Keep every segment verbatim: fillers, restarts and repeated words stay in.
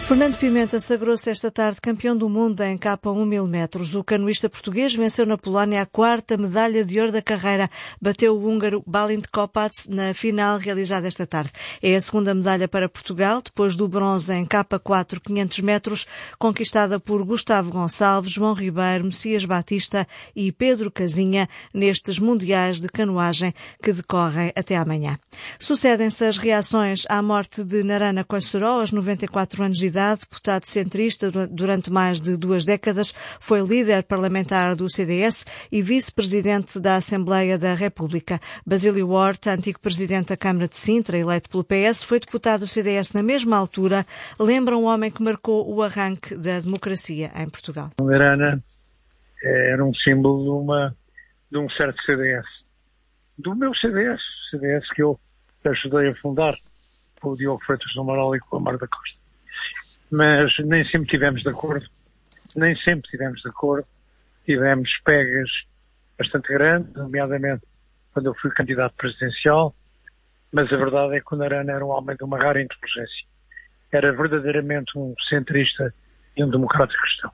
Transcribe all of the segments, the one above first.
Fernando Pimenta sagrou-se esta tarde campeão do mundo em K um mil metros. O canoísta português venceu na Polónia a quarta medalha de ouro da carreira. Bateu o húngaro Balint Kopac na final realizada esta tarde. É a segunda medalha para Portugal, depois do bronze em K quatro quinhentos metros, conquistada por Gustavo Gonçalves, João Ribeiro, Messias Batista e Pedro Casinha nestes mundiais de canoagem que decorrem até amanhã. Sucedem-se as reações à morte de Narana Coisseró, aos noventa e quatro anos de idade. Deputado centrista durante mais de duas décadas, foi líder parlamentar do C D S e vice-presidente da Assembleia da República. Basílio Horta, antigo presidente da Câmara de Sintra, eleito pelo P S, foi deputado do C D S na mesma altura. Lembra um homem que marcou o arranque da democracia em Portugal. Narana era um símbolo de, uma, de um certo C D S. Do meu C D S, C D S que eu ajudei a fundar com o Diogo Freitas do Amaral e com a Marta Costa. Mas nem sempre tivemos de acordo, nem sempre tivemos de acordo, tivemos pegas bastante grandes, nomeadamente quando eu fui candidato presidencial, mas a verdade é que o Narana era um homem de uma rara inteligência. Era verdadeiramente um centrista e um democrata cristão.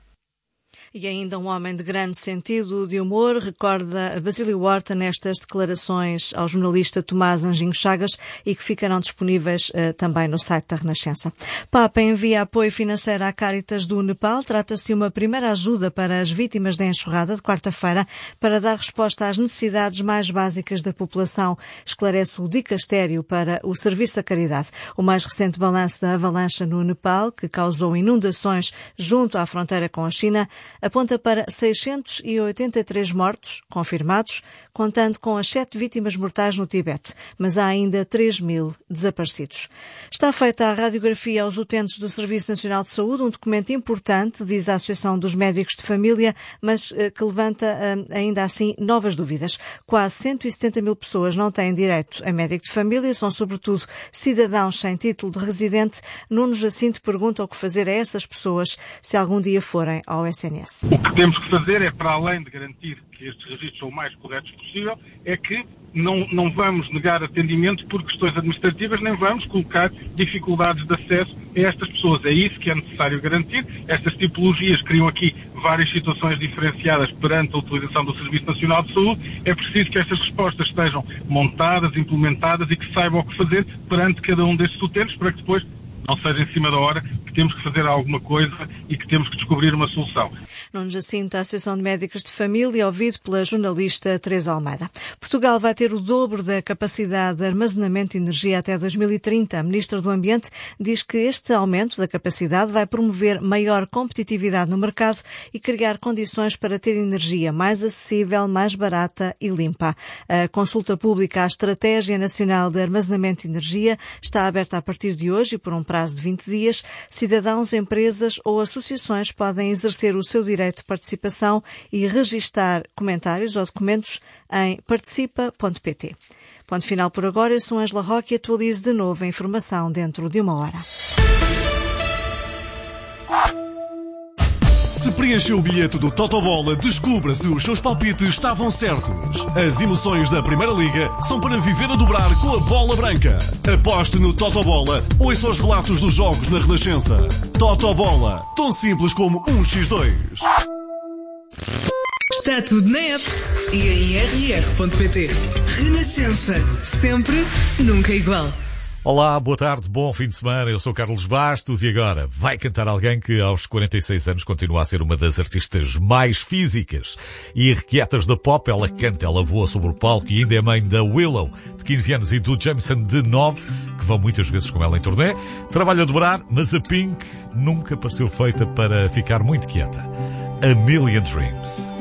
E ainda um homem de grande sentido de humor, recorda Basílio Horta nestas declarações ao jornalista Tomás Anjinho Chagas e que ficarão disponíveis uh, também no site da Renascença. Papa envia apoio financeiro à Caritas do Nepal. Trata-se de uma primeira ajuda para as vítimas da enxurrada de quarta-feira para dar resposta às necessidades mais básicas da população, esclarece o dicastério para o Serviço da Caridade. O mais recente balanço da avalanche no Nepal, que causou inundações junto à fronteira com a China, aponta para seiscentos e oitenta e três mortos confirmados, contando com as sete vítimas mortais no Tibete, mas há ainda três mil desaparecidos. Está feita a radiografia aos utentes do Serviço Nacional de Saúde, um documento importante, diz a Associação dos Médicos de Família, mas que levanta ainda assim novas dúvidas. Quase cento e setenta mil pessoas não têm direito a médico de família, são sobretudo cidadãos sem título de residente. Nuno Jacinto pergunta o que fazer a essas pessoas se algum dia forem ao S N S. O que temos que fazer é, para além de garantir que estes registros são o mais corretos possível, é que não, não vamos negar atendimento por questões administrativas, nem vamos colocar dificuldades de acesso a estas pessoas. É isso que é necessário garantir. Estas tipologias criam aqui várias situações diferenciadas perante a utilização do Serviço Nacional de Saúde. É preciso que estas respostas estejam montadas, implementadas e que saibam o que fazer perante cada um destes utentes, para que depois não seja em cima da hora que temos que fazer alguma coisa e que temos que descobrir uma solução. Nuno Jacinto, a Associação de Médicos de Família, ouvido pela jornalista Teresa Almeida. Portugal vai ter o dobro da capacidade de armazenamento de energia até dois mil e trinta. A Ministra do Ambiente diz que este aumento da capacidade vai promover maior competitividade no mercado e criar condições para ter energia mais acessível, mais barata e limpa. A consulta pública à Estratégia Nacional de Armazenamento de Energia está aberta a partir de hoje e por um prazo de vinte dias. Cidadãos, empresas ou associações podem exercer o seu direito de participação e registar comentários ou documentos em participa ponto pt. Ponto final por agora. Eu sou Ângela Roque e atualizo de novo a informação dentro de uma hora. Se preencheu o bilhete do Totobola, descubra se os seus palpites estavam certos. As emoções da Primeira Liga são para viver a dobrar com a bola branca. Aposte no Totobola, ouça os relatos dos jogos na Renascença. Totobola, tão simples como um por dois. Está tudo na app e em r r ponto p t. Renascença, sempre, nunca igual. Olá, boa tarde, bom fim de semana. Eu sou Carlos Bastos e agora vai cantar alguém que aos quarenta e seis anos continua a ser uma das artistas mais físicas e irrequietas da pop. Ela canta, ela voa sobre o palco e ainda é mãe da Willow, de quinze anos, e do Jameson, de nove, que vão muitas vezes com ela em turnê. Trabalha a dobrar, mas a Pink nunca pareceu feita para ficar muito quieta. A Million Dreams.